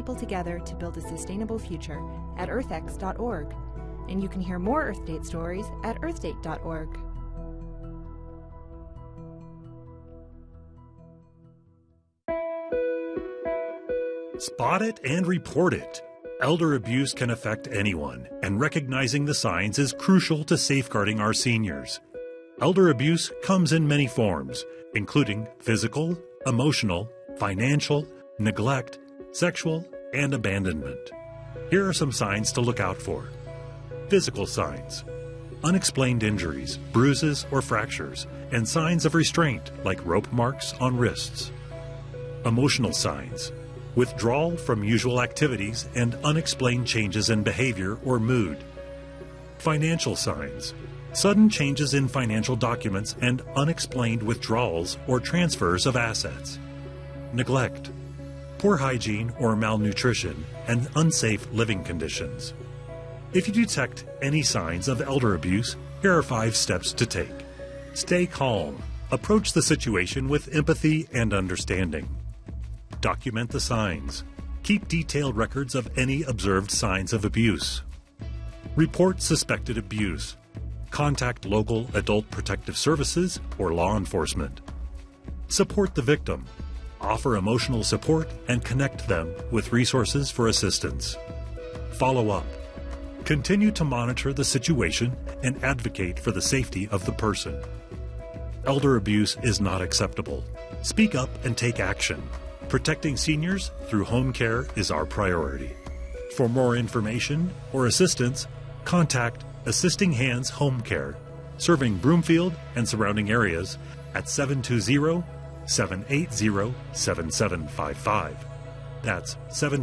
people together to build a sustainable future at earthx.org. And you can hear more Earth Date stories at earthdate.org. Spot it and report it. Elder abuse can affect anyone, and recognizing the signs is crucial to safeguarding our seniors. Elder abuse comes in many forms, including physical, emotional, financial, neglect, sexual, and abandonment. Here are some signs to look out for. Physical signs: unexplained injuries, bruises or fractures, and signs of restraint like rope marks on wrists. Emotional signs: withdrawal from usual activities and unexplained changes in behavior or mood. Financial signs: sudden changes in financial documents and unexplained withdrawals or transfers of assets. Neglect: poor hygiene or malnutrition and unsafe living conditions. If you detect any signs of elder abuse, here are 5 steps to take. Stay calm. Approach the situation with empathy and understanding. Document the signs. Keep detailed records of any observed signs of abuse. Report suspected abuse. Contact local adult protective services or law enforcement. Support the victim. Offer emotional support and connect them with resources for assistance. Follow up. Continue to monitor the situation and advocate for the safety of the person. Elder abuse is not acceptable. Speak up and take action. Protecting seniors through home care is our priority. For more information or assistance, contact Assisting Hands Home Care, serving Broomfield and surrounding areas at 720-780-7755. That's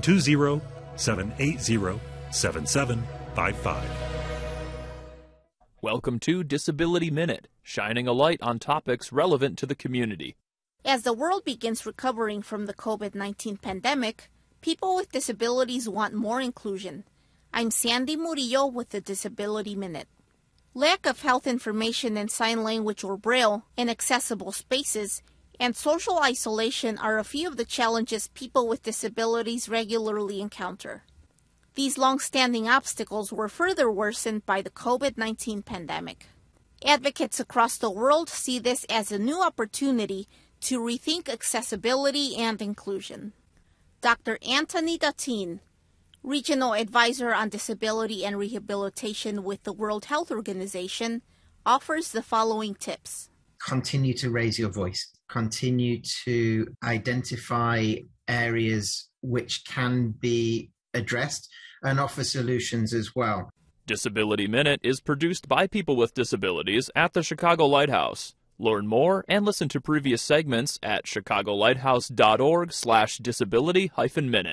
720-780-7755. Welcome to Disability Minute, shining a light on topics relevant to the community. As the world begins recovering from the COVID-19 pandemic, people with disabilities want more inclusion. I'm Sandy Murillo with the Disability Minute. Lack of health information in sign language or Braille, inaccessible spaces, and social isolation are a few of the challenges people with disabilities regularly encounter. These long-standing obstacles were further worsened by the COVID-19 pandemic. Advocates across the world see this as a new opportunity to rethink accessibility and inclusion. Dr. Anthony Dattin, Regional Advisor on Disability and Rehabilitation with the World Health Organization, offers the following tips. Continue to raise your voice. Continue to identify areas which can be addressed and offer solutions as well. Disability Minute is produced by people with disabilities at the Chicago Lighthouse. Learn more and listen to previous segments at chicagolighthouse.org/disability-minute.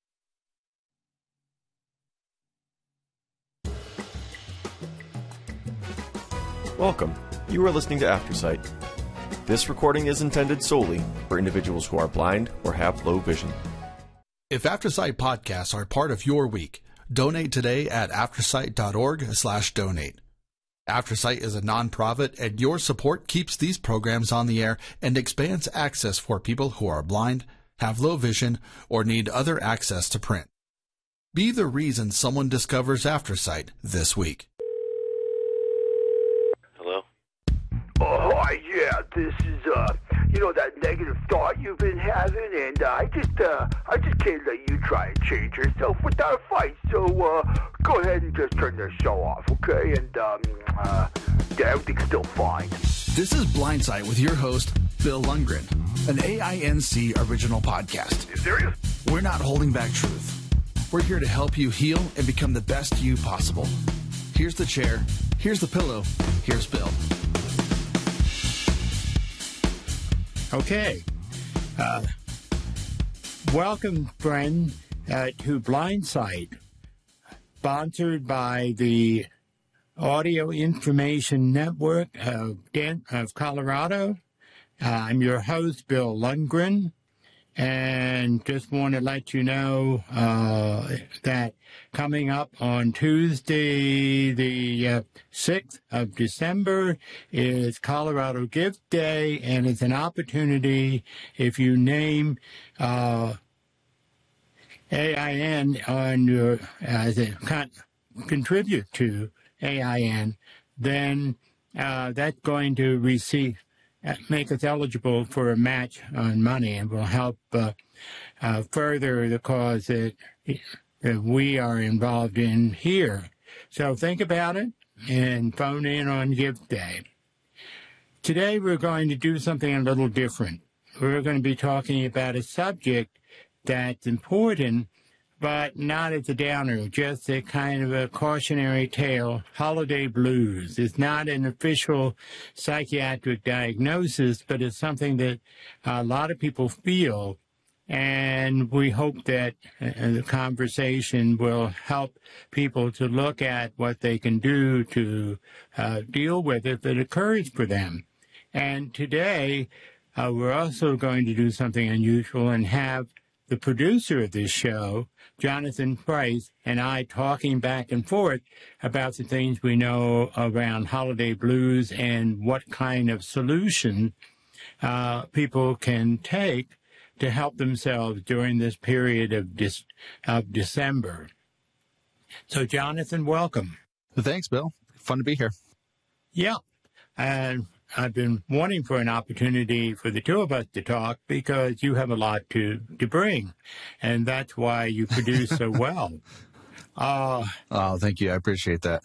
Welcome. You are listening to AfterSight. This recording is intended solely for individuals who are blind or have low vision. If AfterSight podcasts are part of your week, donate today at aftersight.org/donate. AfterSight is a nonprofit, and your support keeps these programs on the air and expands access for people who are blind, have low vision, or need other access to print. Be the reason someone discovers AfterSight this week. Hello? Oh, hi, yeah, this is, that negative thought you've been having, and I just can't let you try and change yourself without a fight, so, go ahead and just turn the show off, okay? And, everything's still fine. This is Blindsight with your host, Bill Lundgren, an AINC original podcast. You serious? We're not holding back truth. We're here to help you heal and become the best you possible. Here's the chair, here's the pillow, here's Bill. Okay. Welcome, friend, to Blindsight, sponsored by the Audio Information Network of Colorado. I'm your host, Bill Lundgren, and just want to let you know that coming up on Tuesday, the 6th of December, is Colorado Gift Day, and it's an opportunity if you name AIN as a contribute to AIN, then that's going to make us eligible for a match on money and will help further the cause that we are involved in here. So think about it and phone in on Give Day. Today we're going to do something a little different. We're going to be talking about a subject that's important, but not as a downer, just a kind of a cautionary tale. Holiday blues. It's not an official psychiatric diagnosis, but it's something that a lot of people feel. And we hope that the conversation will help people to look at what they can do to deal with it if it occurs for them. And today, we're also going to do something unusual and have the producer of this show, Jonathan Price, and I talking back and forth about the things we know around holiday blues and what kind of solution people can take to help themselves during this period of December. So, Jonathan, welcome. Thanks, Bill. Fun to be here. Yeah, and I've been wanting for an opportunity for the two of us to talk because you have a lot to bring, and that's why you produce so well. Oh, thank you. I appreciate that.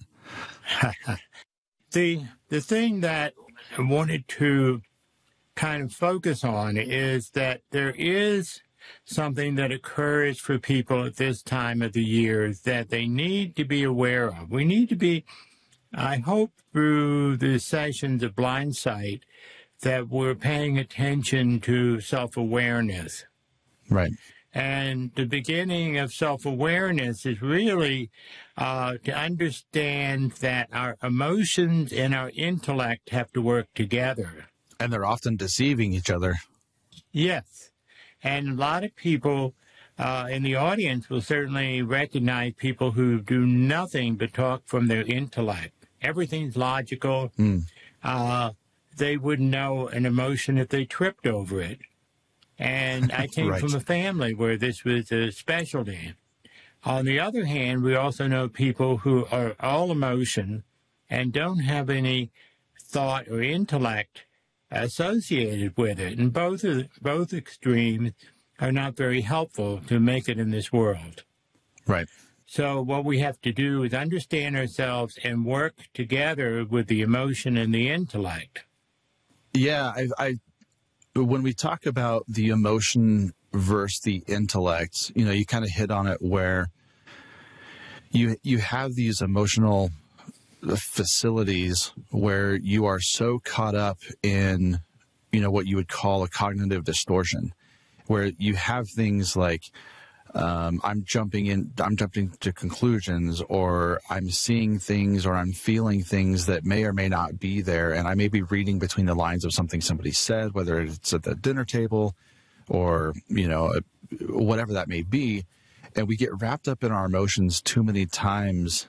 The thing that I wanted to kind of focus on is that there is something that occurs for people at this time of the year that they need to be aware of. We need to be, I hope through the sessions of Blind Sight, that we're paying attention to self-awareness. Right. And the beginning of self-awareness is really to understand that our emotions and our intellect have to work together. And they're often deceiving each other. Yes. And a lot of people in the audience will certainly recognize people who do nothing but talk from their intellect. Everything's logical. They wouldn't know an emotion if they tripped over it. And I came from a family where this was a specialty. On the other hand, we also know people who are all emotion and don't have any thought or intellect associated with it. And both extremes are not very helpful to make it in this world. Right. So what we have to do is understand ourselves and work together with the emotion and the intellect. Yeah, when we talk about the emotion versus the intellect, you kind of hit on it where you have these emotional facilities where you are so caught up in, what you would call a cognitive distortion, where you have things like, I'm jumping to conclusions, or I'm seeing things, or I'm feeling things that may or may not be there. And I may be reading between the lines of something somebody said, whether it's at the dinner table or, whatever that may be. And we get wrapped up in our emotions too many times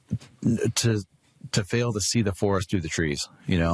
to fail to see the forest through the trees,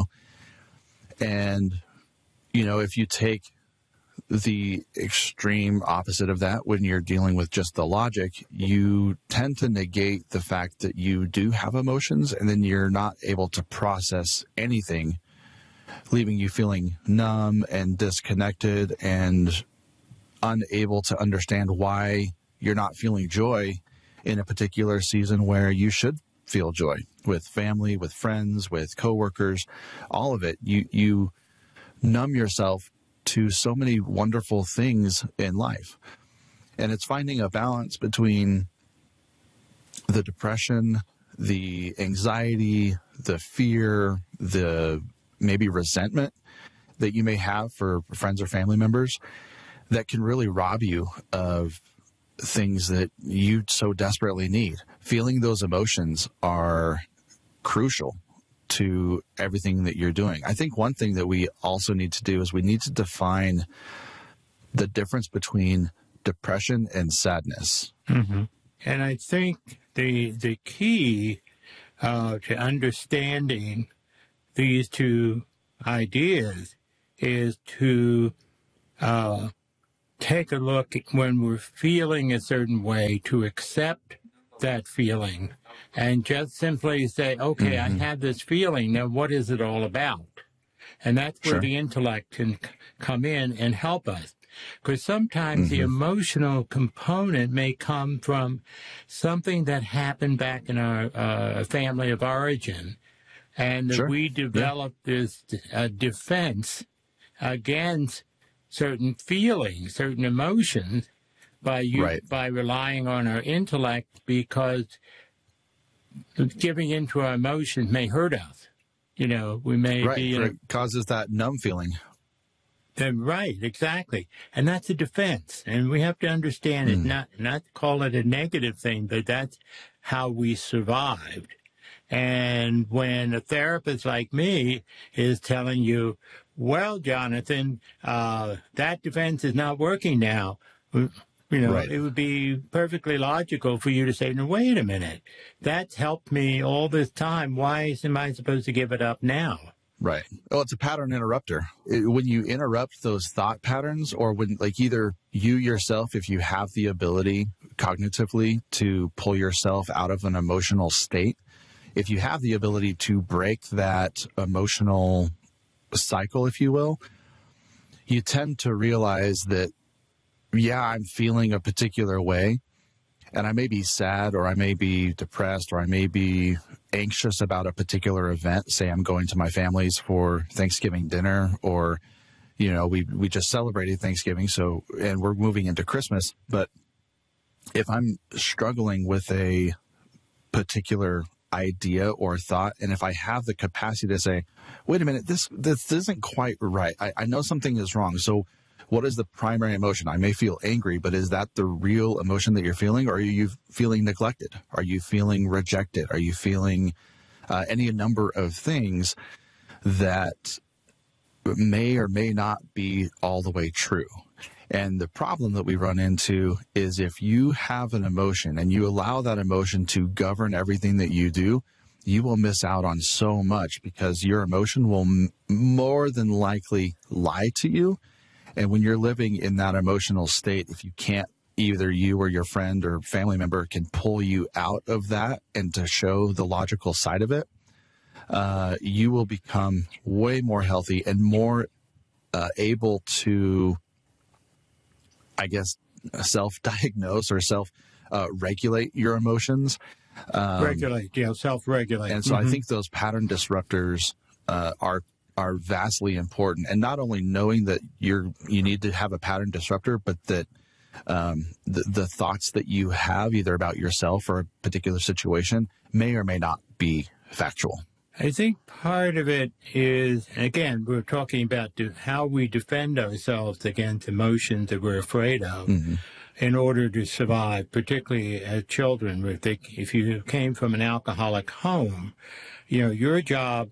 And, if you take the extreme opposite of that, when you're dealing with just the logic, you tend to negate the fact that you do have emotions, and then you're not able to process anything, leaving you feeling numb and disconnected and unable to understand why you're not feeling joy in a particular season where you should feel joy with family, with friends, with coworkers, all of it. You numb yourself to so many wonderful things in life. And it's finding a balance between the depression, the anxiety, the fear, the maybe resentment that you may have for friends or family members that can really rob you of things that you so desperately need. Feeling those emotions are crucial to everything that you're doing. I think one thing that we also need to do is we need to define the difference between depression and sadness. Mm-hmm. And I think the key to understanding these two ideas is to take a look when we're feeling a certain way to accept that feeling and just simply say, okay, I have this feeling. Now, what is it all about? And that's where the intellect can come in and help us. Because sometimes the emotional component may come from something that happened back in our family of origin. And that we developed this defense against certain feelings, certain emotions, by relying on our intellect, because giving into our emotions may hurt us. You know, we may be... it causes that numb feeling. Right, exactly. And that's a defense. And we have to understand it, not call it a negative thing, but that's how we survived. And when a therapist like me is telling you, well, Jonathan, that defense is not working now, you know, it would be perfectly logical for you to say, no, wait a minute, that's helped me all this time. Why am I supposed to give it up now? Right. Well, it's a pattern interrupter. When you interrupt those thought patterns, or when, like, either you yourself, if you have the ability cognitively to pull yourself out of an emotional state, if you have the ability to break that emotional cycle, if you will, you tend to realize that, yeah, I'm feeling a particular way, and I may be sad, or I may be depressed, or I may be anxious about a particular event. Say I'm going to my family's for Thanksgiving dinner, or, you know, we just celebrated Thanksgiving, and we're moving into Christmas. But if I'm struggling with a particular idea or thought, and if I have the capacity to say, wait a minute, this isn't quite right. I know something is wrong. So what is the primary emotion? I may feel angry, but is that the real emotion that you're feeling? Or are you feeling neglected? Are you feeling rejected? Are you feeling any number of things that may or may not be all the way true? And the problem that we run into is, if you have an emotion and you allow that emotion to govern everything that you do, you will miss out on so much, because your emotion will more than likely lie to you. And when you're living in that emotional state, if you can't, either you or your friend or family member can pull you out of that and to show the logical side of it, you will become way more healthy and more able to, I guess, self-diagnose or self-regulate your emotions. Self-regulate. And so I think those pattern disruptors are vastly important. And not only knowing that you need to have a pattern disruptor, but that the thoughts that you have either about yourself or a particular situation may or may not be factual. I think part of it is, again, we're talking about how we defend ourselves against emotions that we're afraid of in order to survive, particularly as children. If you came from an alcoholic home, you know, your job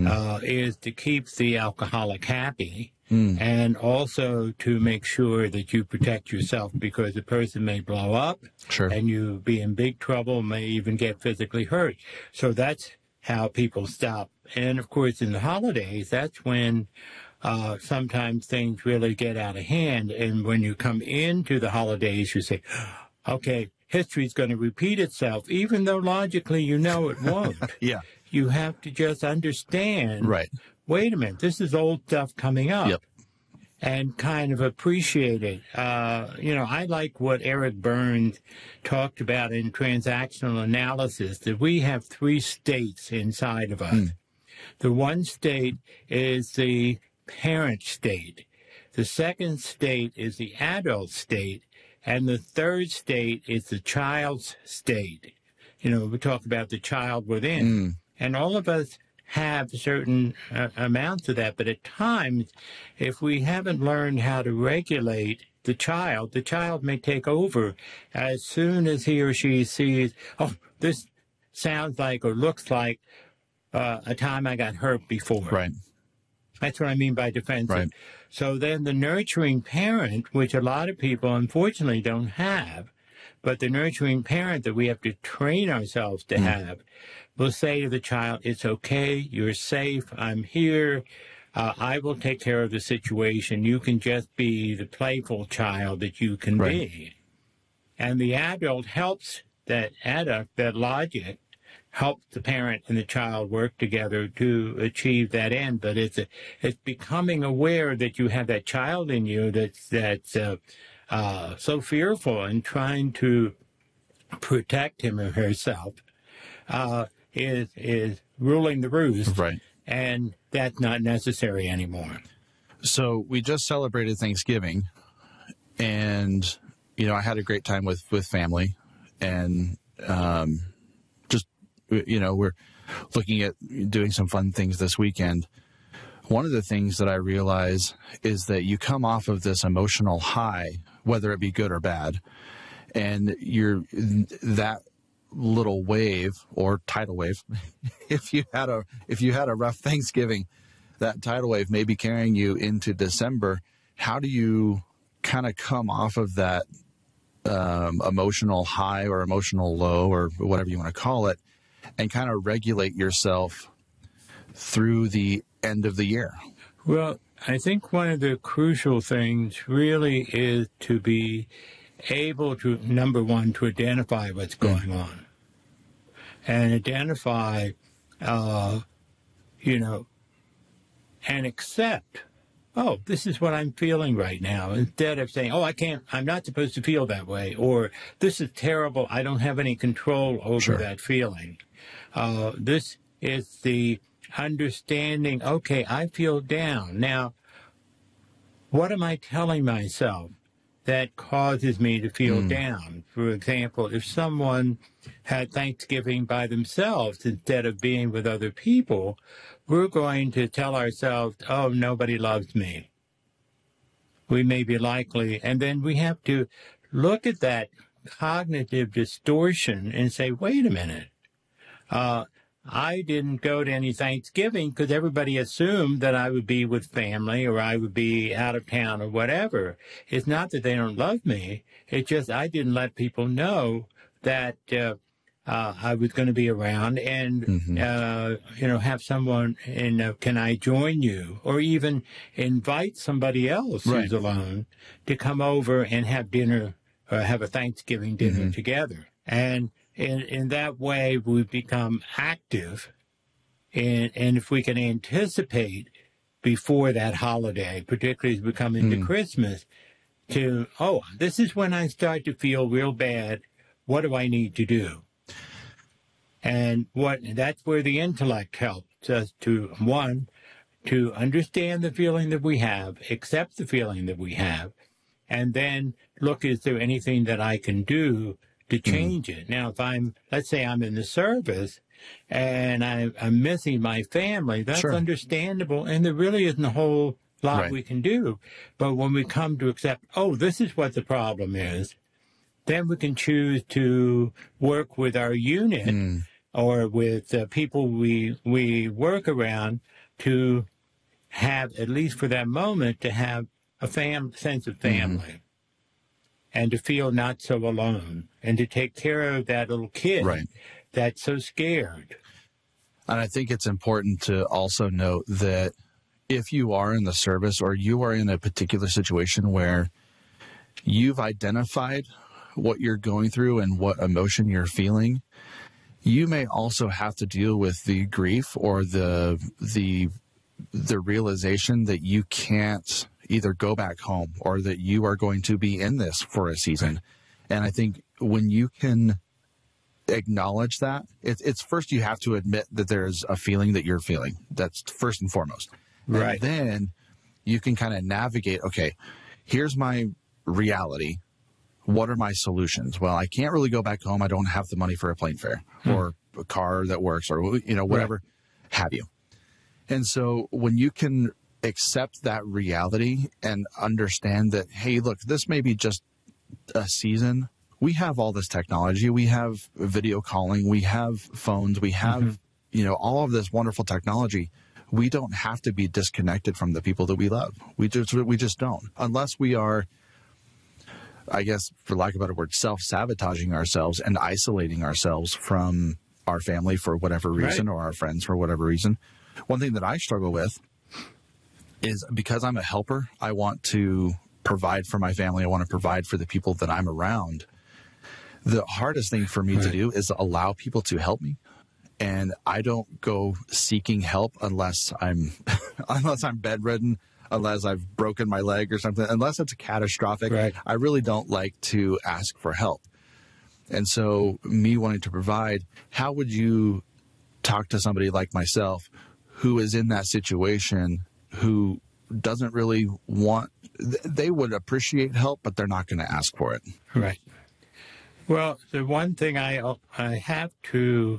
is to keep the alcoholic happy and also to make sure that you protect yourself, because the person may blow up and you be in big trouble, may even get physically hurt. So that's how people stop. And, of course, in the holidays, that's when sometimes things really get out of hand. And when you come into the holidays, you say, okay, history's going to repeat itself, even though logically you know it won't. You have to just understand, wait a minute, this is old stuff coming up. And kind of appreciate it. You know, I like what Eric Burns talked about in transactional analysis, that we have 3 states inside of us. The one state is the parent state. The second state is the adult state. And the third state is the child's state. You know, we talk about the child within. And all of us have certain amounts of that, but at times, if we haven't learned how to regulate the child may take over as soon as he or she sees, oh, this sounds like or looks like a time I got hurt before. That's what I mean by defensive. So then the nurturing parent, which a lot of people unfortunately don't have, but the nurturing parent that we have to train ourselves to have, will say to the child, it's okay, you're safe, I'm here, I will take care of the situation. You can just be the playful child that you can be. And the adult helps that logic helps the parent and the child work together to achieve that end. But it's becoming aware that you have that child in you that's so fearful and trying to protect him or herself is ruling the roost. Right. And that's not necessary anymore. So we just celebrated Thanksgiving, and I had a great time with family, and just we're looking at doing some fun things this weekend. One of the things that I realize is that you come off of this emotional high, whether it be good or bad, and that little wave or tidal wave, if you had a rough Thanksgiving, that tidal wave may be carrying you into December. How do you kind of come off of that emotional high or emotional low or whatever you want to call it, and kind of regulate yourself through the end of the year? Well, I think one of the crucial things really is to be able to, number one, to identify what's going on. And identify, and accept, oh, this is what I'm feeling right now, instead of saying, oh, I'm not supposed to feel that way, or this is terrible, I don't have any control over that feeling. This is the understanding, okay, I feel down. Now, what am I telling myself that causes me to feel down? For example, if someone had Thanksgiving by themselves instead of being with other people, we're going to tell ourselves, oh, nobody loves me. We may be likely, and then we have to look at that cognitive distortion and say, wait a minute, I didn't go to any Thanksgiving because everybody assumed that I would be with family or I would be out of town or whatever. It's not that they don't love me. It's just I didn't let people know that I was going to be around and, have someone, can I join you? Or even invite somebody else who's alone to come over and have dinner or have a Thanksgiving dinner together. And in that way, we become active. And if we can anticipate before that holiday, particularly as we come into Christmas, this is when I start to feel real bad. What do I need to do? And that's where the intellect helps us to understand the feeling that we have, accept the feeling that we have, and then look, is there anything that I can do to change it? Now, let's say I'm in the service and I'm missing my family, that's understandable, and there really isn't a whole lot we can do. But when we come to accept, this is what the problem is, then we can choose to work with our unit or with people we work around to have, at least for that moment, to have a sense of family and to feel not so alone and to take care of that little kid that's so scared. And I think it's important to also note that if you are in the service or you are in a particular situation where you've identified what you're going through and what emotion you're feeling, you may also have to deal with the grief or the realization that you can't either go back home or that you are going to be in this for a season. And I think when you can acknowledge that, it's first you have to admit that there's a feeling that you're feeling. That's first and foremost. And then you can kind of navigate, okay, here's my reality. What are my solutions? Well, I can't really go back home. I don't have the money for a plane fare or a car that works or, whatever have you. And so when you can accept that reality and understand that, hey, look, this may be just a season. We have all this technology. We have video calling. We have phones. We have, all of this wonderful technology. We don't have to be disconnected from the people that we love. We just don't, unless we are, I guess, for lack of a better word, self-sabotaging ourselves and isolating ourselves from our family for whatever reason or our friends for whatever reason. One thing that I struggle with is because I'm a helper, I want to provide for my family. I want to provide for the people that I'm around. The hardest thing for me to do is allow people to help me. And I don't go seeking help unless I'm bedridden, unless I've broken my leg or something, unless it's catastrophic. Right. I really don't like to ask for help. And so me wanting to provide, how would you talk to somebody like myself who is in that situation, who doesn't really want, they would appreciate help, but they're not going to ask for it? Right. Well, the one thing I have to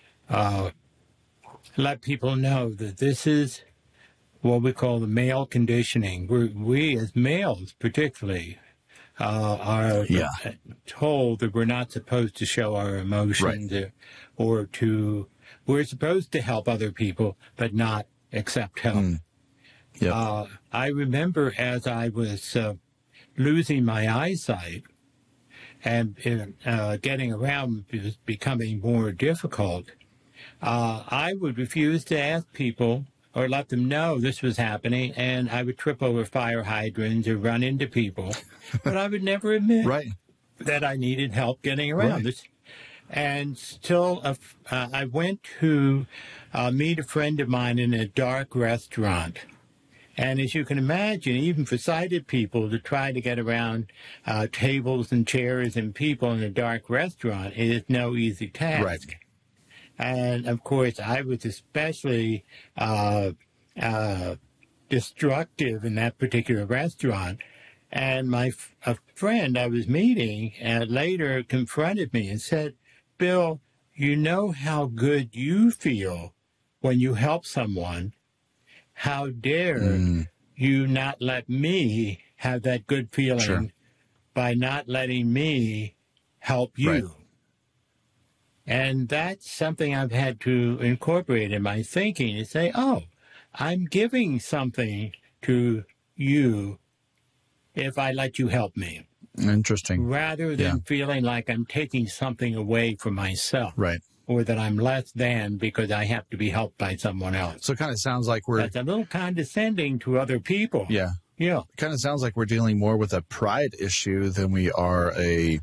let people know that this is what we call the male conditioning. We as males particularly are told that we're not supposed to show our emotions, or we're supposed to help other people but not accept help. I remember as I was losing my eyesight and getting around was becoming more difficult, I would refuse to ask people or let them know this was happening, and I would trip over fire hydrants or run into people, but I would never admit that I needed help getting around this. And still, I went to meet a friend of mine in a dark restaurant. And as you can imagine, even for sighted people, to try to get around tables and chairs and people in a dark restaurant is no easy task. Right. And, of course, I was especially destructive in that particular restaurant. And a friend I was meeting later confronted me and said, "Bill, you know how good you feel when you help someone. How dare you not let me have that good feeling by not letting me help you?" Right. And that's something I've had to incorporate in my thinking, to say, oh, I'm giving something to you if I let you help me. Interesting. Rather than feeling like I'm taking something away from myself. Right. Or that I'm less than because I have to be helped by someone else. So it kind of sounds like we're... That's a little condescending to other people. Yeah. Yeah. It kind of sounds like we're dealing more with a pride issue than we are a...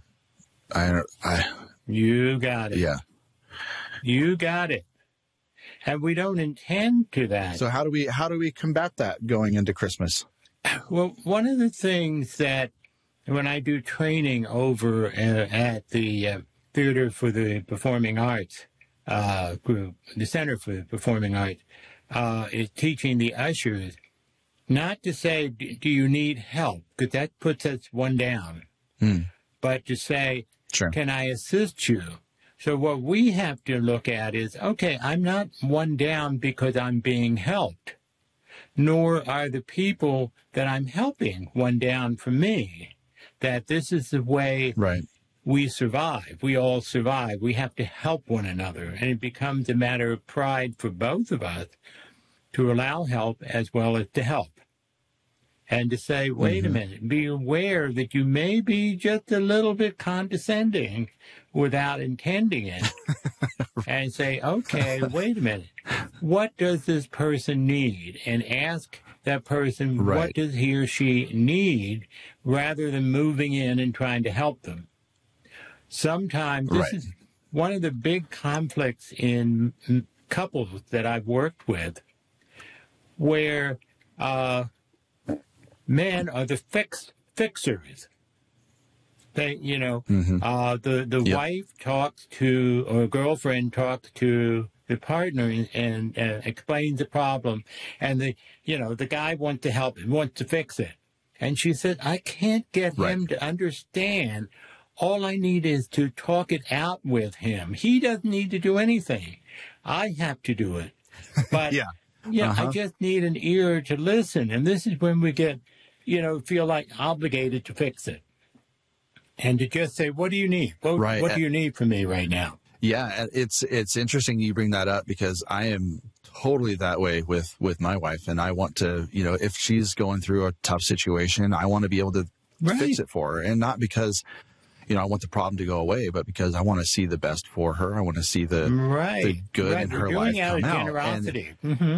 You got it. Yeah. You got it. And we don't intend to that. So how do we combat that going into Christmas? Well, one of the things that when I do training over at the Theater for the Performing Arts group, the Center for the Performing Arts, is teaching the ushers not to say, do you need help? Because that puts us one down. But to say, can I assist you? So what we have to look at is, okay, I'm not one down because I'm being helped, nor are the people that I'm helping one down from me. That this is the way we survive. We all survive. We have to help one another. And it becomes a matter of pride for both of us to allow help as well as to help. And to say, wait a minute, be aware that you may be just a little bit condescending without intending it. And say, okay, wait a minute, what does this person need? And ask that person, what does he or she need, rather than moving in and trying to help them. Sometimes this is one of the big conflicts in couples that I've worked with, where men are the fixers. They, the wife talks to, or girlfriend talks to the partner and explains the problem, and the guy wants to help, wants to fix it, and she said, I can't get him to understand. All I need is to talk it out with him. He doesn't need to do anything. I have to do it. But I just need an ear to listen, and this is when we get, feel like obligated to fix it. And to just say, what do you need? What do you need from me right now? Yeah, it's interesting you bring that up, because I am totally that way with my wife. And I want to, if she's going through a tough situation, I want to be able to fix it for her. And not because, I want the problem to go away, but because I want to see the best for her. I want to see the good in her life come out. Generosity.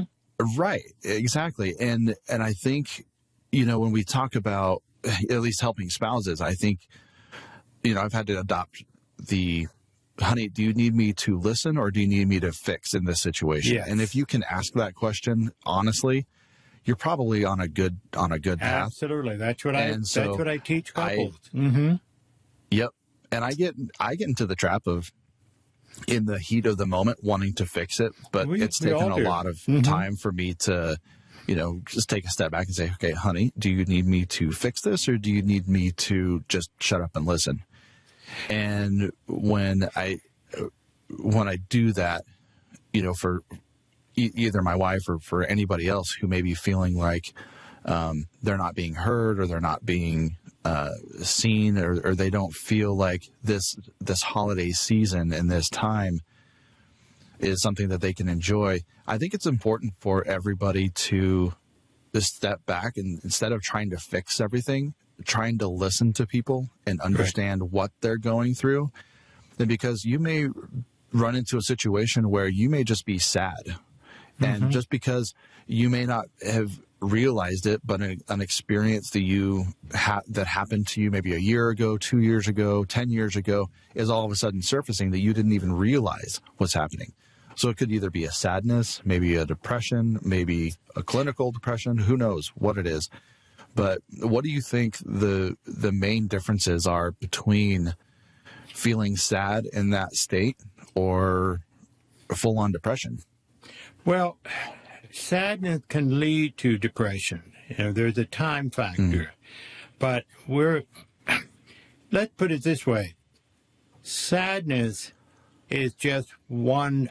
Right, exactly. And I think, when we talk about at least helping spouses, I think, I've had to adopt the, honey, do you need me to listen or do you need me to fix in this situation? Yes. And if you can ask that question honestly, you're probably on a good path. Absolutely. That's what I teach couples. Yep. And I get into the trap of, in the heat of the moment, wanting to fix it, but it's taken a lot of time for me to, just take a step back and say, okay, honey, do you need me to fix this or do you need me to just shut up and listen? And when I do that, for either my wife or for anybody else who may be feeling like they're not being heard or they're not being seen or they don't feel like this holiday season and this time is something that they can enjoy, I think it's important for everybody to just step back and instead of trying to fix everything, trying to listen to people and understand what they're going through. And because you may run into a situation where you may just be sad. And just because you may not have realized it, but an experience that that happened to you maybe a year ago, 2 years ago, 10 years ago is all of a sudden surfacing that you didn't even realize was happening. So it could either be a sadness, maybe a depression, maybe a clinical depression, who knows what it is. But what do you think the main differences are between feeling sad in that state or full-on depression? Well, sadness can lead to depression. There's a time factor. But let's put it this way. Sadness is just one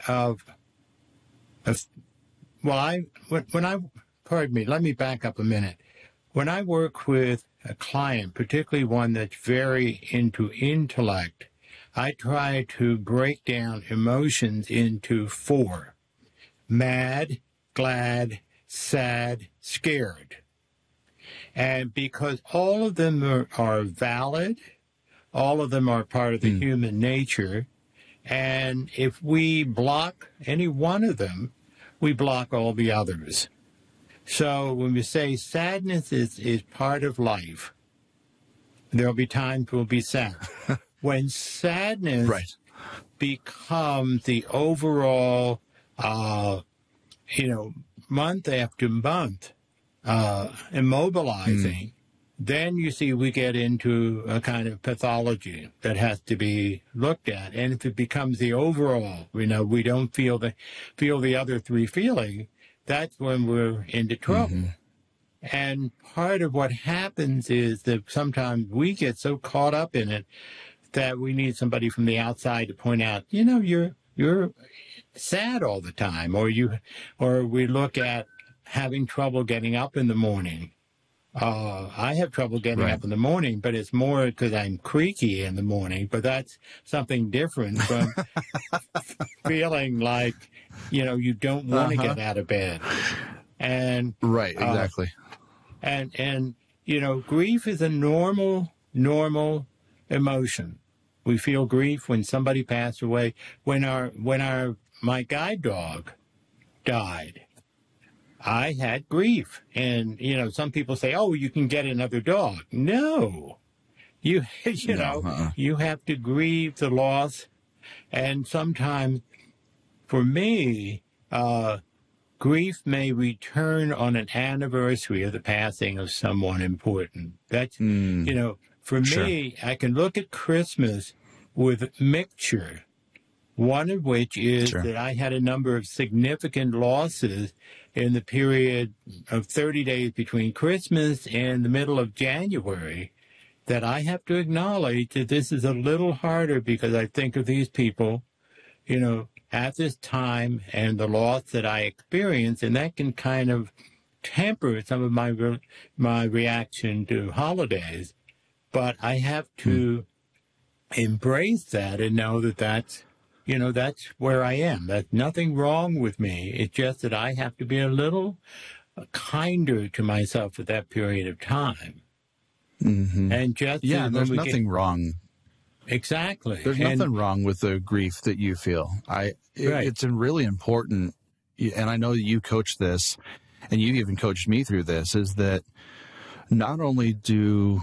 pardon me, let me back up a minute. When I work with a client, particularly one that's very into intellect, I try to break down emotions into 4. Mad, glad, sad, scared. And because all of them are valid, all of them are part of the human nature, and if we block any one of them, we block all the others. So when we say sadness is part of life, there'll be times we'll be sad. When sadness becomes the overall, month after month, immobilizing, then you see we get into a kind of pathology that has to be looked at. And if it becomes the overall, we don't feel the other 3 feeling, that's when we're into trouble. And part of what happens is that sometimes we get so caught up in it that we need somebody from the outside to point out, you're sad all the time, or we look at having trouble getting up in the morning. I have trouble getting up in the morning, but it's more because I'm creaky in the morning. But that's something different from feeling like, you don't want to get out of bed. And exactly. And grief is a normal emotion. We feel grief when somebody passed away. When my guide dog died, I had grief. And, some people say, oh, you can get another dog. No. You have to grieve the loss. And sometimes, for me, grief may return on an anniversary of the passing of someone important. That's, for me, I can look at Christmas with mixture. One of which is that I had a number of significant losses in the period of 30 days between Christmas and the middle of January that I have to acknowledge that this is a little harder because I think of these people, at this time and the loss that I experienced, and that can kind of temper some of my reaction to holidays. But I have to embrace that and know that that's where I am. There's nothing wrong with me. It's just that I have to be a little kinder to myself at that period of time. And just there's nothing wrong. Exactly. There's nothing wrong with the grief that you feel. It's really important and I know you coach this, and you even coached me through this, is that not only do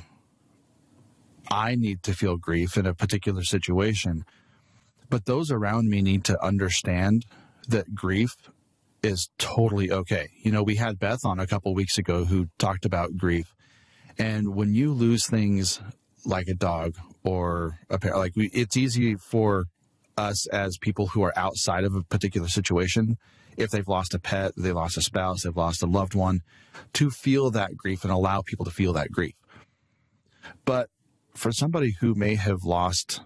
I need to feel grief in a particular situation, but those around me need to understand that grief is totally okay. You know, we had Beth on a couple weeks ago who talked about grief. And when you lose things like a dog or a pet, it's easy for us as people who are outside of a particular situation, if they've lost a pet, they lost a spouse, they've lost a loved one, to feel that grief and allow people to feel that grief. But for somebody who may have lost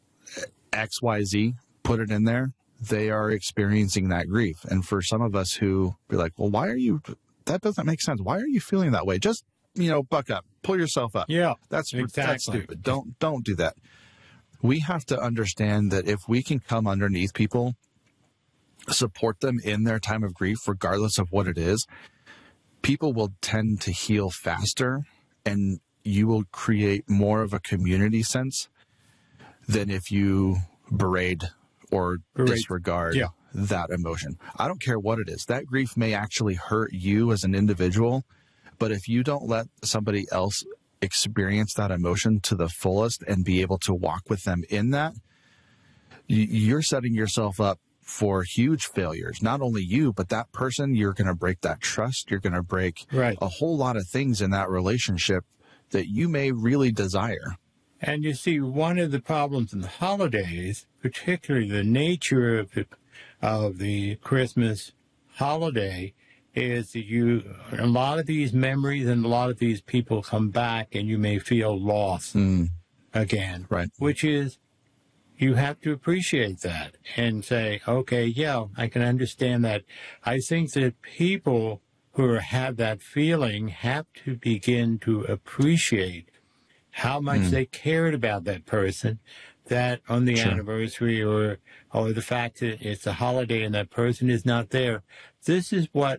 XYZ, put it in there, they are experiencing that grief. And for some of us who be like, well, that doesn't make sense. Why are you feeling that way? Just, buck up, pull yourself up. Yeah, that's stupid. Don't do that. We have to understand that if we can come underneath people, support them in their time of grief, regardless of what it is, people will tend to heal faster, and you will create more of a community sense than if you berate or disregard that emotion. I don't care what it is. That grief may actually hurt you as an individual, but if you don't let somebody else experience that emotion to the fullest and be able to walk with them in that, you're setting yourself up for huge failures. Not only you, but that person, you're going to break that trust. You're going to break a whole lot of things in that relationship that you may really desire. And you see, one of the problems in the holidays, particularly the nature of the Christmas holiday, is that a lot of these memories and a lot of these people come back, and you may feel lost again. Right. Which is, you have to appreciate that and say, okay, yeah, I can understand that. I think that people who have that feeling have to begin to appreciate how much they cared about that person, that on the anniversary or the fact that it's a holiday and that person is not there. This is what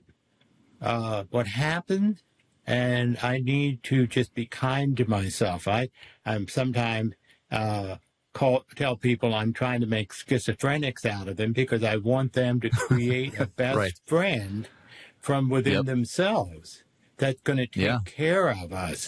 happened, and I need to just be kind to myself. I'm sometimes tell people I'm trying to make schizophrenics out of them because I want them to create a best friend from within themselves that's going to take care of us.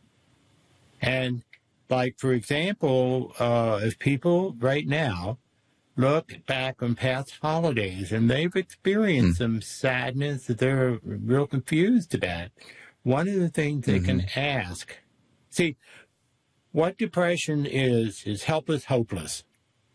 And, like, for example, if people right now look back on past holidays and they've experienced some sadness that they're real confused about, one of the things they can ask, see, what depression is helpless, hopeless.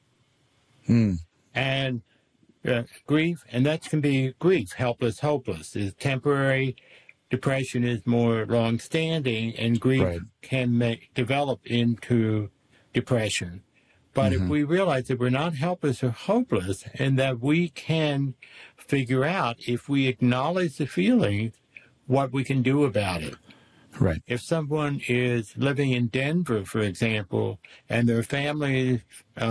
And grief, and that can be grief, helpless, hopeless, is temporary. Depression is more long-standing, and grief can develop into depression. But if we realize that we're not helpless or hopeless, and that we can figure out, if we acknowledge the feelings, what we can do about it. Right. If someone is living in Denver, for example, and their family is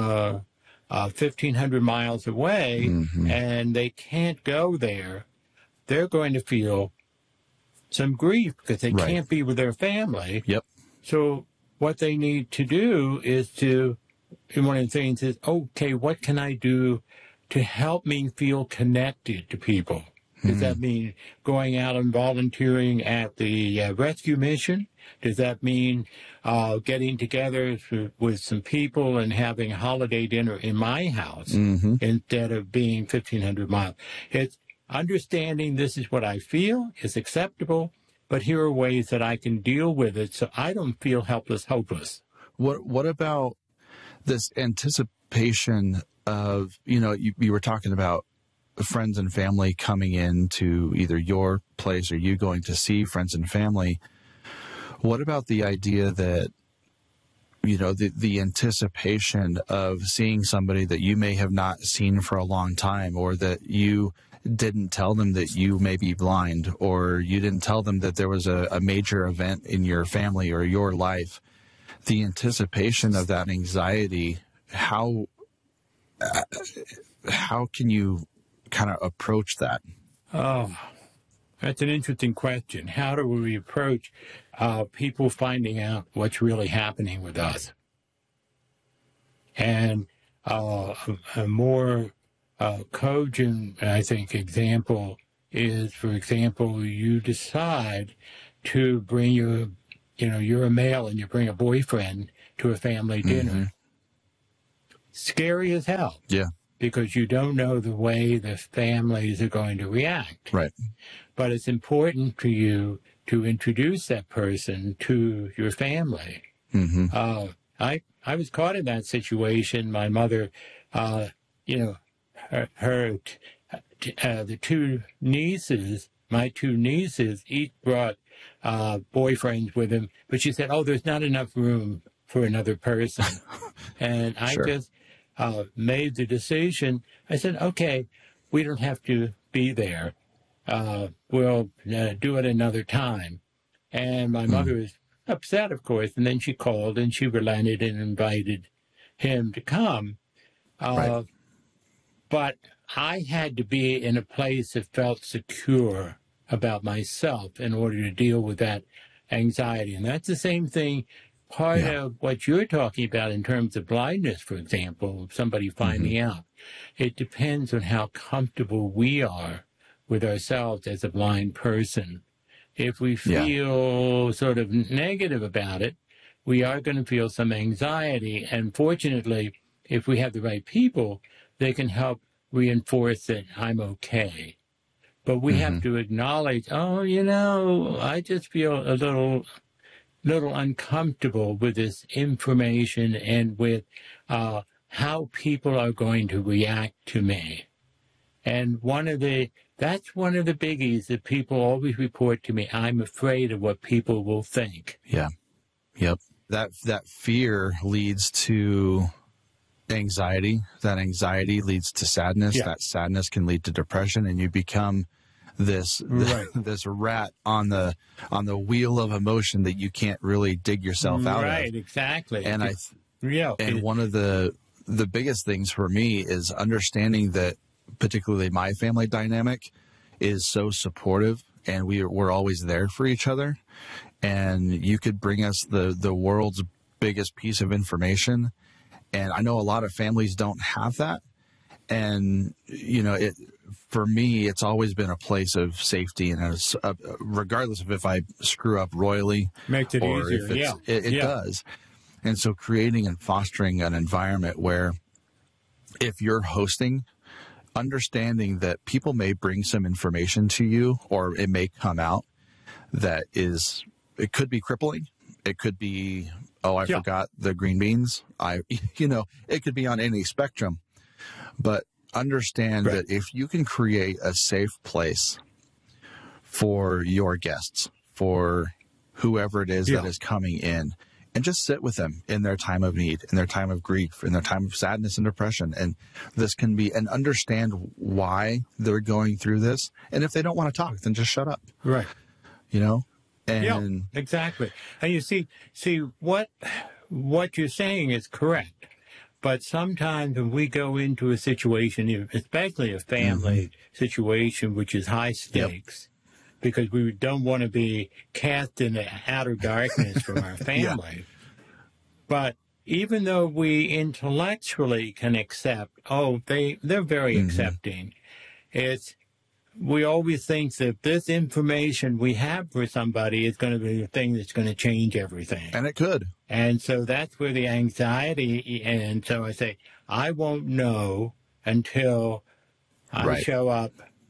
1,500 miles away, and they can't go there, they're going to feel some grief because they can't be with their family. So what they need to do is one of the things is, okay, what can I do to help me feel connected to people? Does that mean going out and volunteering at the rescue mission? Does that mean getting together with some people and having a holiday dinner in my house instead of being 1,500 miles? It's understanding this is what I feel is acceptable, but here are ways that I can deal with it so I don't feel helpless, hopeless. What about this anticipation of, you were talking about friends and family coming in to either your place or you going to see friends and family. What about the idea that, the anticipation of seeing somebody that you may have not seen for a long time, or that you didn't tell them that you may be blind, or you didn't tell them that there was a major event in your family or your life? The anticipation of that anxiety, how can you kind of approach that? Oh, that's an interesting question. How do we approach people finding out what's really happening with us? And a more cogent, I think, example is, for example, you decide to bring you're a male and you bring a boyfriend to a family dinner. Scary as hell. Yeah. Because you don't know the way the families are going to react. Right. But it's important to you to introduce that person to your family. I was caught in that situation. My mother, the my two nieces, each brought boyfriends with them, but she said, "Oh, there's not enough room for another person," and I just made the decision. I said, "Okay, we don't have to be there. We'll do it another time." And my mother was upset, of course, and then she called and she relented and invited him to come. But I had to be in a place that felt secure about myself in order to deal with that anxiety. And that's the same thing, part of what you're talking about in terms of blindness, for example, somebody finding out. It depends on how comfortable we are with ourselves as a blind person. If we feel sort of negative about it, we are going to feel some anxiety. And fortunately, if we have the right people, they can help reinforce that I'm okay. But we have to acknowledge, I just feel a little uncomfortable with this information and with how people are going to react to me. And that's one of the biggies that people always report to me. I'm afraid of what people will think. Yeah. Yep. That fear leads to anxiety. That anxiety leads to sadness. Yeah. That sadness can lead to depression, and you become this rat on the wheel of emotion that you can't really dig yourself out of. Right, exactly. And one of the biggest things for me is understanding that particularly my family dynamic is so supportive, and we're always there for each other. And you could bring us the world's biggest piece of information, and I know a lot of families don't have that. And for me, it's always been a place of safety, and regardless of if I screw up royally, makes it or easier. If it does. And so creating and fostering an environment where if you're hosting, understanding that people may bring some information to you, or it may come out that it could be crippling. It could be, I forgot the green beans. It could be on any spectrum. But understand that if you can create a safe place for your guests, for whoever it is that is coming in, and just sit with them in their time of need, in their time of grief, in their time of sadness and depression. And this can be, and understand why they're going through this. And if they don't want to talk, then just shut up. Right. And exactly. And you see what you're saying is correct. But sometimes when we go into a situation, especially a family situation, which is high stakes, because we don't want to be cast in the outer darkness from our family. But even though we intellectually can accept, they're very accepting, we always think that this information we have for somebody is going to be the thing that's going to change everything. And it could. And so that's where the anxiety, and so I say, I won't know until I show up,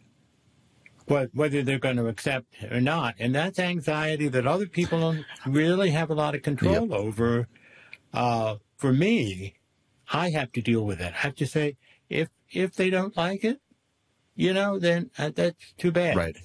whether they're going to accept it or not. And that's anxiety that other people don't really have a lot of control over. For me, I have to deal with it. I have to say, if they don't like it, then that's too bad. Right.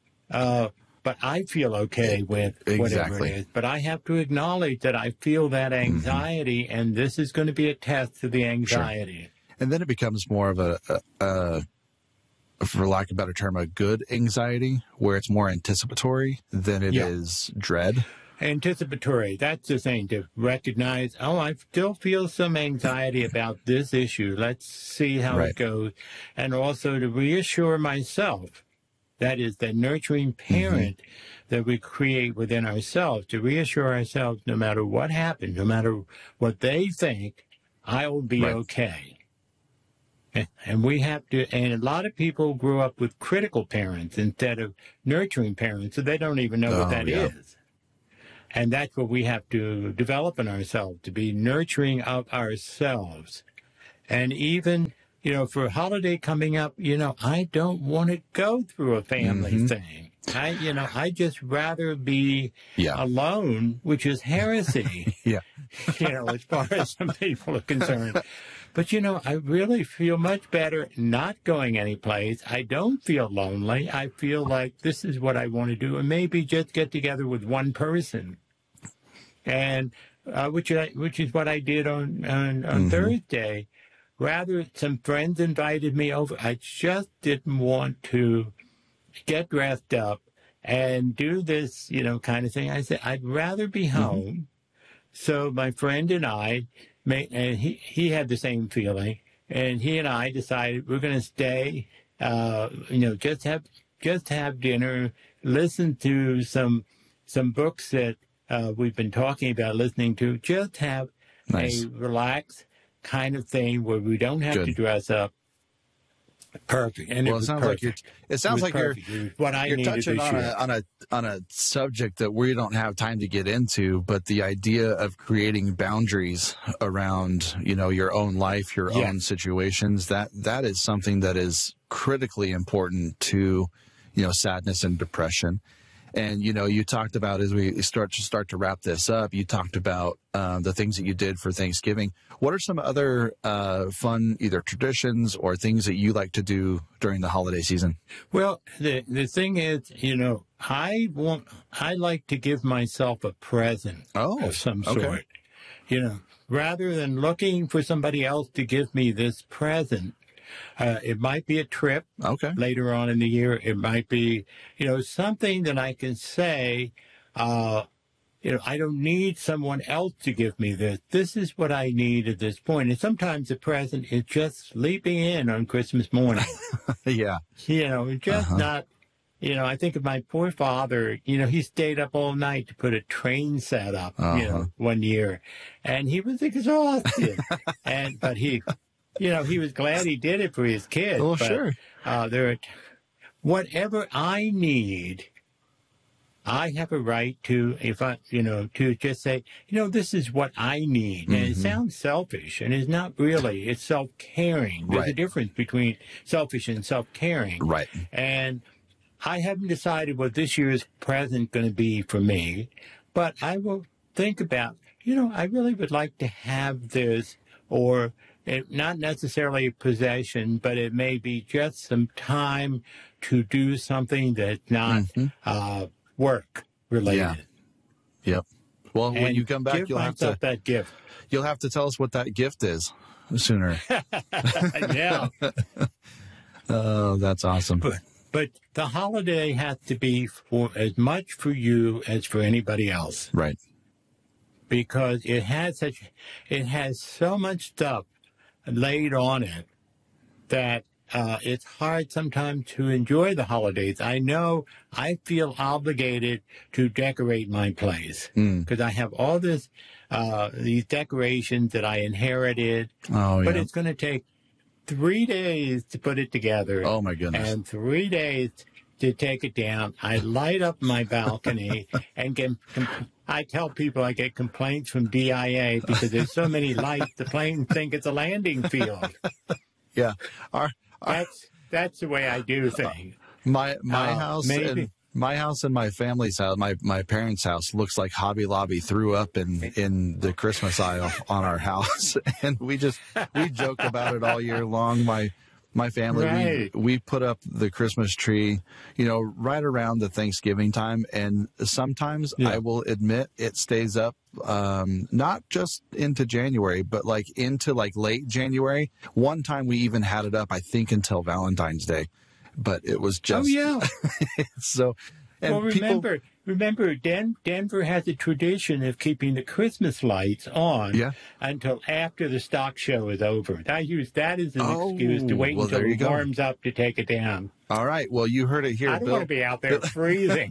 But I feel okay with whatever it is. But I have to acknowledge that I feel that anxiety, and this is going to be a test of the anxiety. Sure. And then it becomes more of a, for lack of a better term, a good anxiety, where it's more anticipatory than it is dread. Anticipatory, that's the thing, to recognize, I still feel some anxiety about this issue. Let's see how it goes. And also to reassure myself, that is the nurturing parent that we create within ourselves, to reassure ourselves no matter what happens, no matter what they think, I will be okay. And we have to, and a lot of people grew up with critical parents instead of nurturing parents, so they don't even know what that is. And that's what we have to develop in ourselves, to be nurturing of ourselves. And even, for a holiday coming up, I don't want to go through a family thing. I just rather be alone, which is heresy. As far as some people are concerned. But, I really feel much better not going anyplace. I don't feel lonely. I feel like this is what I want to do, and maybe just get together with one person. And which is what I did on Thursday. Rather, some friends invited me over. I just didn't want to get dressed up and do this, kind of thing. I said, I'd rather be home. So my friend and I, and he had the same feeling, and he and I decided we're going to stay, just have dinner, listen to some books that we've been talking about listening to, just have a relaxed kind of thing where we don't have to dress up. Perfect. And well, it sounds like you're touching on a subject that we don't have time to get into, but the idea of creating boundaries around, your own life, your own situations, that is something that is critically important to, sadness and depression. And, you talked about, as we start to wrap this up, you talked about the things that you did for Thanksgiving. What are some other fun, either traditions or things that you like to do during the holiday season? Well, the thing is, I like to give myself a present of some sort. Rather than looking for somebody else to give me this present. It might be a trip later on in the year. It might be, something that I can say, I don't need someone else to give me this. This is what I need at this point. And sometimes the present is just sleeping in on Christmas morning. Not, I think of my poor father, he stayed up all night to put a train set up, one year. And he was exhausted. But he... he was glad he did it for his kids. Well, but, sure. Whatever I need, I have a right to, to just say, this is what I need. And it sounds selfish, and it's not really. It's self-caring. There's a difference between selfish and self-caring. Right. And I haven't decided what this year's present going to be for me, but I will think about, I really would like to have this, or not necessarily possession, but it may be just some time to do something that's not work related. Yep. Well, when you come back, you'll have to that gift. You'll have to tell us what that gift is sooner. Yeah. Oh, that's awesome. But the holiday has to be for as much for you as for anybody else. Right. Because it has so much stuff laid on it that it's hard sometimes to enjoy the holidays. I know I feel obligated to decorate my place because I have all these decorations that I inherited. But it's going to take 3 days to put it together. Oh, my goodness. And 3 days to take it down. I light up my balcony and I tell people I get complaints from DIA because there's so many lights, the planes think it's a landing field. Yeah. That's the way I do things. My house and my house and my family's house, my parents' house looks like Hobby Lobby threw up in the Christmas aisle on our house. And we joke about it all year long. My family, we put up the Christmas tree, right around the Thanksgiving time. And sometimes I will admit it stays up, not just into January, but into late January. One time we even had it up, I think, until Valentine's Day, but it was just, Oh, yeah. so, and well, remember, remember, Denver has a tradition of keeping the Christmas lights on until after the stock show is over. I use that as an excuse to wait until it warms up to take it down. All right. Well, you heard it here, I don't Bill. want to be out there freezing.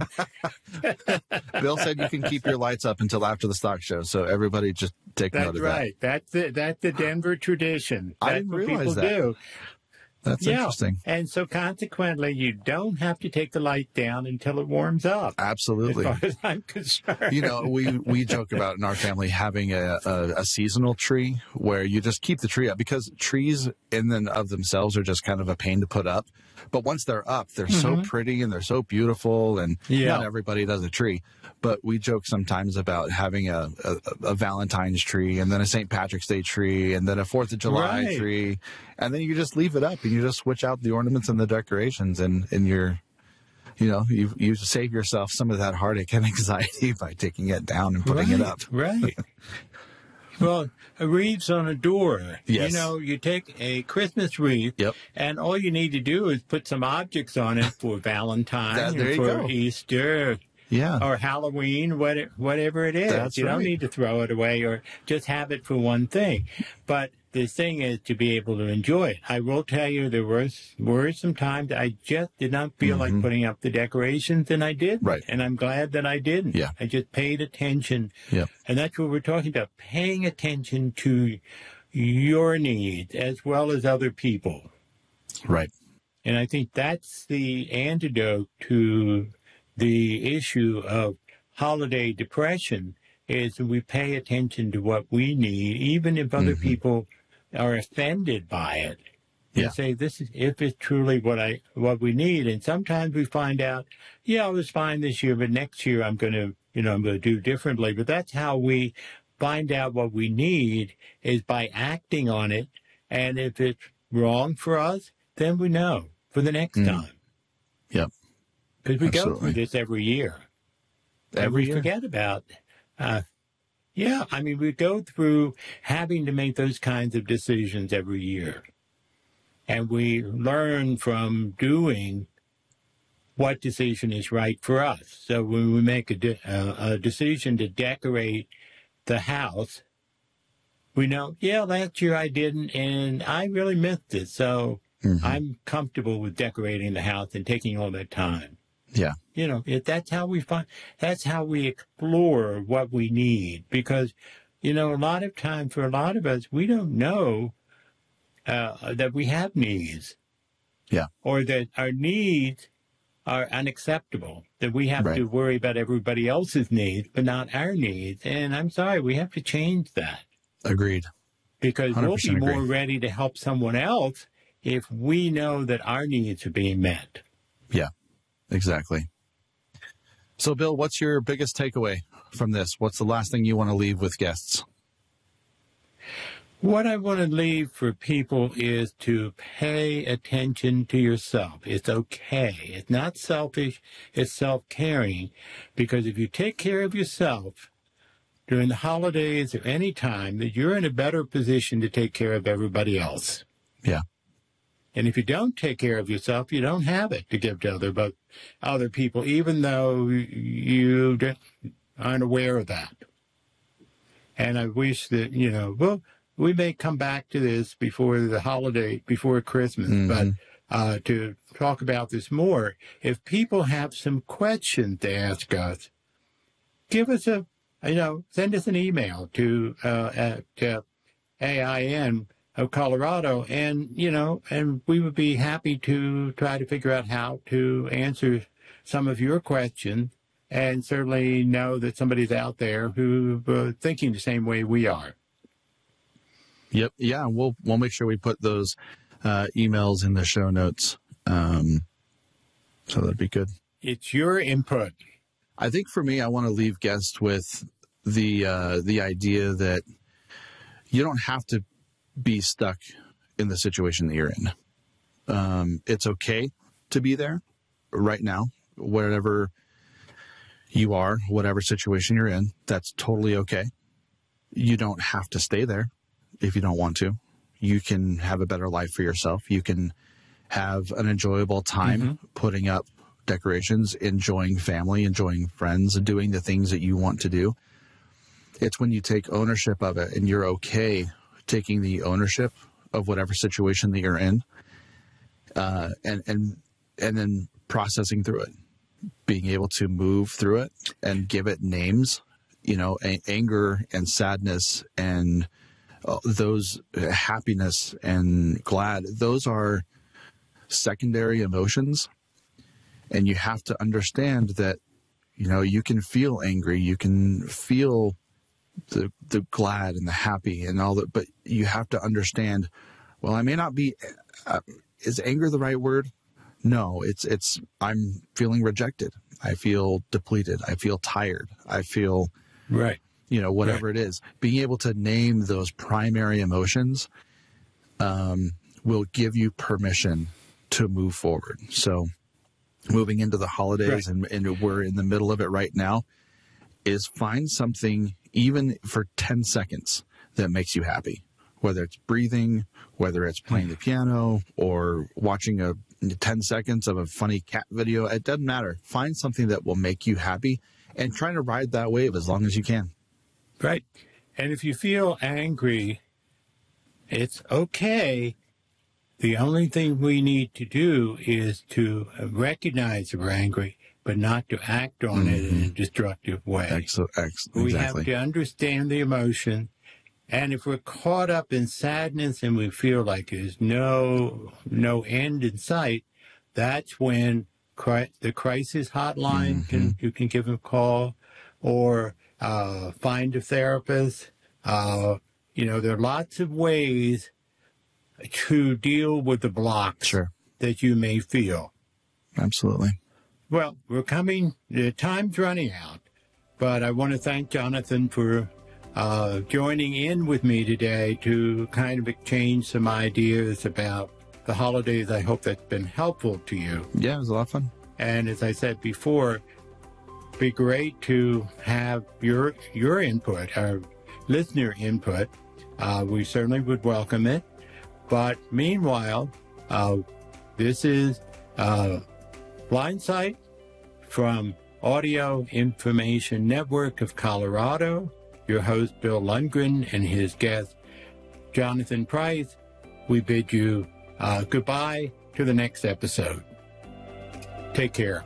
Bill said you can keep your lights up until after the stock show, so everybody just take note of that. That's right. That's the Denver tradition. I That's didn't what realize people that. do. That's interesting. And so consequently, you don't have to take the light down until it warms up. Absolutely. As far as I'm concerned. You know, we joke about in our family having a seasonal tree where you just keep the tree up, because trees in and of themselves are just kind of a pain to put up. But once they're up, they're so pretty and they're so beautiful, and not everybody does a tree. But we joke sometimes about having a Valentine's tree, and then a St. Patrick's Day tree, and then a 4th of July tree. And then you just leave it up and you just switch out the ornaments and the decorations, and you're, you know, you save yourself some of that heartache and anxiety by taking it down and putting it up. Right. Well, wreaths on a door. Yes. You know, you take a Christmas wreath, and all you need to do is put some objects on it for Valentine's, there you for go. Easter, or Halloween, whatever it is. That's you don't need to throw it away or just have it for one thing. But the thing is to be able to enjoy it. I will tell you, there were some times I just did not feel like putting up the decorations, and I did. Right. And I'm glad that I didn't. Yeah. I just paid attention. Yeah. And that's what we're talking about, paying attention to your needs as well as other people. Right. And I think that's the antidote to the issue of holiday depression, is that we pay attention to what we need, even if other people are offended by it. And say, this is, if it's truly what we need. And sometimes we find out, I was fine this year, but next year I'm going to do differently. But that's how we find out what we need, is by acting on it. And if it's wrong for us, then we know for the next time. Yep. Because we go through this every year. Every year. Forget about we go through having to make those kinds of decisions every year. And we learn from doing what decision is right for us. So when we make a decision to decorate the house, we know, last year I didn't, and I really missed it. So I'm comfortable with decorating the house and taking all that time. Yeah. You know, that's how we explore what we need. Because, a lot of time for a lot of us, we don't know that we have needs. Yeah. Or that our needs are unacceptable, that we have to worry about everybody else's needs, but not our needs. And I'm sorry, we have to change that. Agreed. Because we'll be more ready to help someone else if we know that our needs are being met. Yeah, exactly. So, Bill, what's your biggest takeaway from this? What's the last thing you want to leave with guests? What I want to leave for people is to pay attention to yourself. It's okay. It's not selfish. It's self-caring. Because if you take care of yourself during the holidays or any time, that you're in a better position to take care of everybody else. Yeah. And if you don't take care of yourself, you don't have it to give to other people, even though you aren't aware of that. And I wish that, we may come back to this before the holiday, before Christmas, but to talk about this more, if people have some questions to ask us, give us send us an email to AIN of Colorado, and we would be happy to try to figure out how to answer some of your questions, and certainly know that somebody's out there who's thinking the same way we are. Yep. Yeah. We'll make sure we put those emails in the show notes. So that'd be good. It's your input. I think for me, I want to leave guests with the idea that you don't have to be stuck in the situation that you're in. It's okay to be there right now, wherever you are, whatever situation you're in. That's totally okay. You don't have to stay there if you don't want to. You can have a better life for yourself. You can have an enjoyable time putting up decorations, enjoying family, enjoying friends, doing the things that you want to do. It's when you take ownership of it and you're okay taking the ownership of whatever situation that you're in, and then processing through it, being able to move through it and give it names, anger and sadness and those happiness and glad. Those are secondary emotions. And you have to understand that, you can feel angry, you can feel the glad and the happy and all that, but you have to understand, well, I may not be, is anger the right word? No, it's, I'm feeling rejected. I feel depleted. I feel tired. I feel, right. Whatever it is. Being able to name those primary emotions will give you permission to move forward. So moving into the holidays, right, and we're in the middle of it right now, is find something even for 10 seconds that makes you happy, whether it's breathing, whether it's playing the piano or watching 10 seconds of a funny cat video. It doesn't matter. Find something that will make you happy and try to ride that wave as long as you can. Right. And if you feel angry, it's okay. The only thing we need to do is to recognize that we're angry, but not to act on it in a destructive way. Exactly. We have to understand the emotion. And if we're caught up in sadness and we feel like there's no end in sight, that's when the crisis hotline, you can give them a call, or find a therapist. There are lots of ways to deal with the blocks that you may feel. Absolutely. Well, the time's running out, but I want to thank Jonathan for joining in with me today to kind of exchange some ideas about the holidays. I hope that's been helpful to you. Yeah, it was a lot of fun. And as I said before, it'd be great to have your input, our listener input. We certainly would welcome it. But meanwhile, this is Blindsight from Audio Information Network of Colorado. Your host, Bill Lundgren, and his guest, Jonathan Price. We bid you goodbye to the next episode. Take care.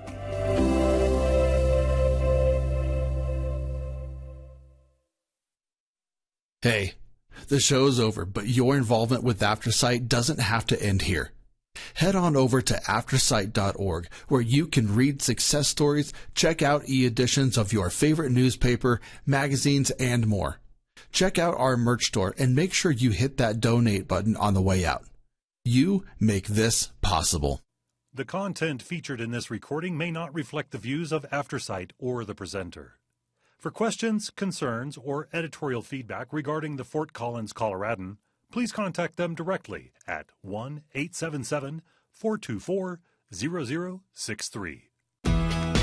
Hey, the show's over, but your involvement with AfterSight doesn't have to end here. Head on over to AfterSight.org, where you can read success stories, check out e-editions of your favorite newspaper, magazines, and more. Check out our merch store and make sure you hit that donate button on the way out. You make this possible. The content featured in this recording may not reflect the views of AfterSight or the presenter. For questions, concerns, or editorial feedback regarding the Fort Collins Coloradan, please contact them directly at 1-877-424-0063.